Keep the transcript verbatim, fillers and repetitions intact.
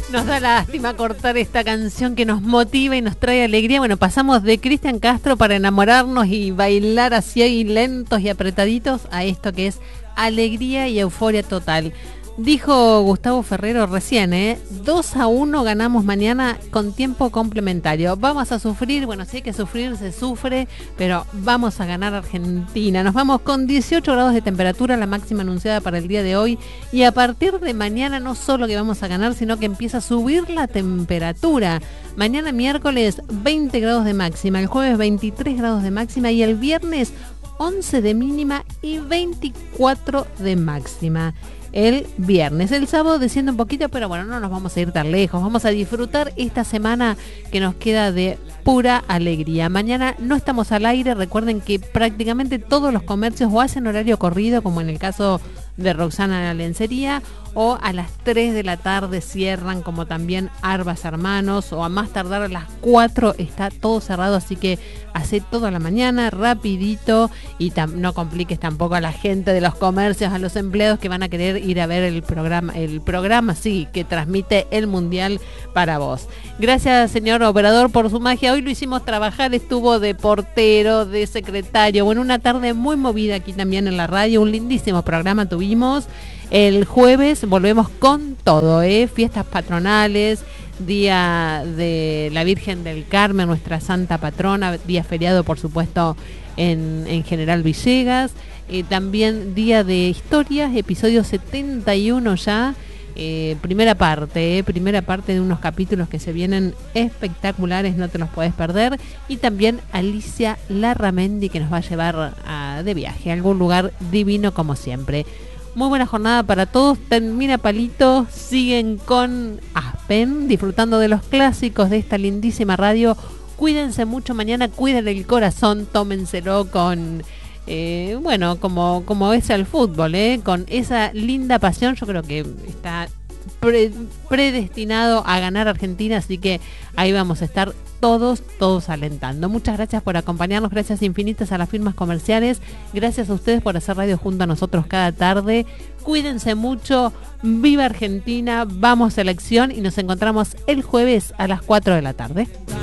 Nos da lástima cortar esta canción que nos motiva y nos trae alegría. Bueno, pasamos de Cristian Castro para enamorarnos y bailar así ahí lentos y apretaditos a esto que es alegría y euforia total. Dijo Gustavo Ferrero recién, ¿eh? dos a uno ganamos mañana con tiempo complementario. Vamos a sufrir, bueno, si hay que sufrir, se sufre, pero vamos a ganar Argentina. Nos vamos con dieciocho grados de temperatura, la máxima anunciada para el día de hoy. Y a partir de mañana no solo que vamos a ganar, sino que empieza a subir la temperatura. Mañana miércoles veinte grados de máxima, el jueves veintitrés grados de máxima y el viernes once de mínima y veinticuatro de máxima. El viernes, el sábado desciende un poquito, pero bueno, no nos vamos a ir tan lejos. Vamos a disfrutar esta semana que nos queda de pura alegría. Mañana no estamos al aire, recuerden que prácticamente todos los comercios o hacen horario corrido, como en el caso de Roxana la Lencería, o a las tres de la tarde cierran, como también Arbas Hermanos, o a más tardar a las cuatro está todo cerrado, así que hace toda la mañana, rapidito, y tam- no compliques tampoco a la gente de los comercios, a los empleados que van a querer ir a ver el programa, el programa, sí, que transmite el Mundial para vos. Gracias, señor operador, por su magia. Hoy lo hicimos trabajar, estuvo de portero, de secretario, bueno, una tarde muy movida aquí también en la radio, un lindísimo programa tuvimos. El jueves volvemos con todo, ¿eh? Fiestas patronales, Día de la Virgen del Carmen, nuestra santa patrona, día feriado por supuesto en, en General Villegas, eh, también Día de Historias, episodio setenta y uno ya, eh, primera parte, eh, primera parte de unos capítulos que se vienen espectaculares, no te los puedes perder, y también Alicia Larramendi que nos va a llevar a, de viaje a algún lugar divino como siempre. Muy buena jornada para todos. Termina Palito, siguen con Aspen, disfrutando de los clásicos de esta lindísima radio. Cuídense mucho mañana, cuiden el corazón, tómenselo con, eh, bueno, como, como es el fútbol, eh, con esa linda pasión. Yo creo que está pre- predestinado a ganar Argentina, así que ahí vamos a estar todos, todos alentando. Muchas gracias por acompañarnos, gracias infinitas a las firmas comerciales, gracias a ustedes por hacer radio junto a nosotros cada tarde. Cuídense mucho, viva Argentina, vamos selección y nos encontramos el jueves a las cuatro de la tarde.